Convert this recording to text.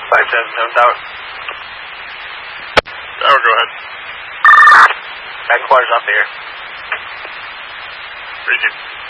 577 Tower. Tower, go ahead. Second quarter's off the air. 3-2.